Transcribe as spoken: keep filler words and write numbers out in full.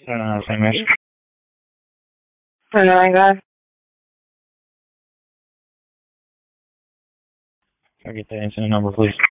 Uh, same message. Turn nine guy. Can I get the incident number, please?